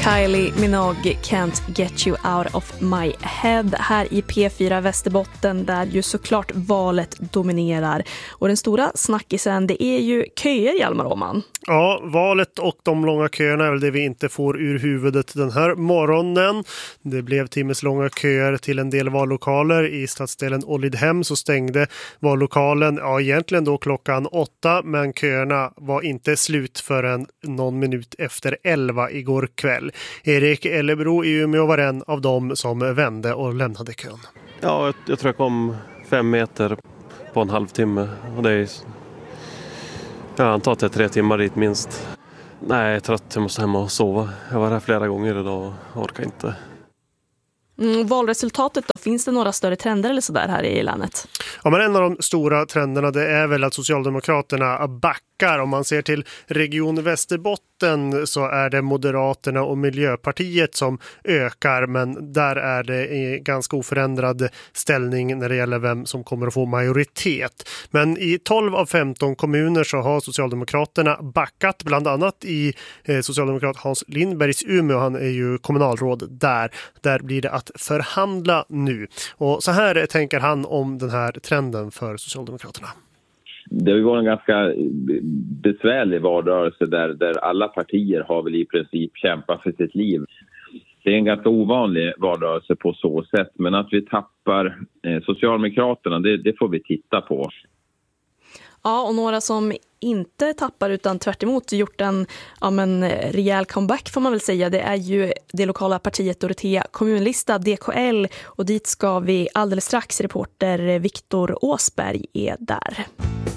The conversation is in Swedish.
Kylie Minogue, Can't Get You Out of My Head här i P4 Västerbotten, där ju såklart valet dominerar. Och den stora snackisen, det är ju köer, Hjalmar Åhman. Ja, valet och de långa köerna är väl det vi inte får ur huvudet den här morgonen. Det blev timmeslånga köer till en del vallokaler. I stadsdelen Ålidhem så stängde vallokalen, egentligen då klockan 8, men köerna var inte slut förrän någon minut efter 11 igår kväll. Erik Ellebro i Umeå var en av dem som vände och lämnade kön. Ja, jag tror jag kom 5 meter på en halvtimme. Och det är, jag antar att det är 3 timmar dit minst. Nej, jag är trött. Jag måste hem och sova. Jag var här flera gånger idag och orkar inte. Valresultatet då, finns det några större trender eller sådär här i länet? Ja, men en av de stora trenderna det är väl att Socialdemokraterna backar. Om man ser till Region Västerbotten så är det Moderaterna och Miljöpartiet som ökar, men där är det i ganska oförändrad ställning när det gäller vem som kommer att få majoritet. Men i 12 av 15 kommuner så har Socialdemokraterna backat, bland annat i socialdemokrat Hans Lindbergs Umeå, han är ju kommunalråd där. Där blir det att förhandla nu. Och så här tänker han om den här trenden för Socialdemokraterna. Det har ju varit en ganska besvärlig valrörelse där alla partier har väl i princip kämpat för sitt liv. Det är en ganska ovanlig valrörelse på så sätt, men att vi tappar Socialdemokraterna, det får vi titta på. Ja, och några som inte tappar utan tvärt emot gjort en rejäl comeback får man väl säga. Det är ju det lokala partiet Dorotea kommunlista, DKL, och dit ska vi alldeles strax. Reporter Viktor Åsberg är där.